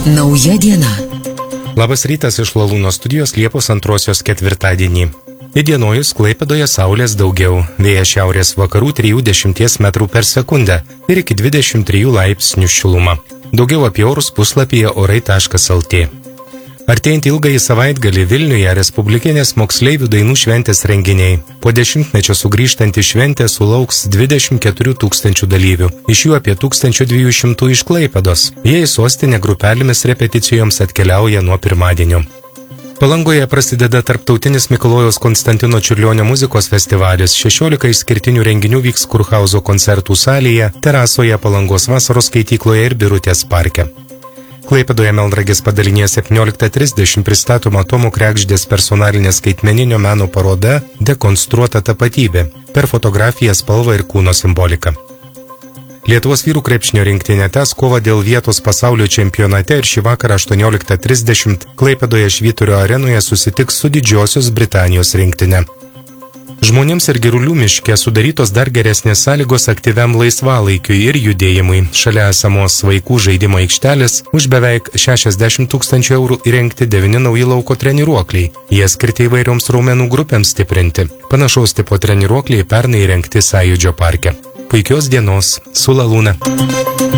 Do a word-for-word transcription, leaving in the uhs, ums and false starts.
Nauja diena. Labas rytas iš Lalūno studijos Liepos antrosios ketvirtadienį. Įdienojus Klaipėdoje saulės daugiau, vėjas šiaurės vakarų trijų dešimties metrų per sekundę ir iki dvidešimt trijų laipsnių šiluma. Daugiau apie orus puslapyje orai taškas lt. Artėjant ilgąjį savaitgalį Vilniuje Respublikinės moksleivių dainų šventės renginiai. Po dešimtmečio sugrįžtanti šventė sulauks dvidešimt keturių tūkstančių dalyvių, iš jų apie tūkstančio dviejų šimtų iš Klaipėdos. Jie į sostinę grupelėmis repeticijoms atkeliauja nuo pirmadienio. Palangoje prasideda tarptautinis Mikalojaus Konstantino Čiurlionio muzikos festivalis. šešiolika išskirtinių renginių vyks Kurhauzo koncertų salėje, terasoje, Palangos vasaros skaitykloje ir Birutės parke. Klaipėdoje Melnragės padalinėje septynioliktą trisdešimt pristatoma Tomo Kregždės personalinė skaitmeninio meno paroda Dekonstruota tapatybė per fotografiją, spalvą ir kūno simboliką. Lietuvos vyrų krepšinio rinktinė tęs kovą dėl vietos pasaulio čempionate ir šį vakarą aštuonioliktą trisdešimt Klaipėdoje Švyturio arenoje susitiks su Didžiosios Britanijos rinktine. Žmonėms ir Girulių miške sudarytos dar geresnės sąlygos aktyviam laisvalaikiui ir judėjimui. Šalia esamos vaikų žaidimo aikštelės už beveik šešiasdešimt tūkstančių eurų įrengti devyni nauji lauko treniruokliai. Jie skirti įvairioms raumenų grupėms stiprinti. Panašaus tipo treniruokliai pernai įrengti Sąjūdžio parke. Puikios dienos su Lalūna.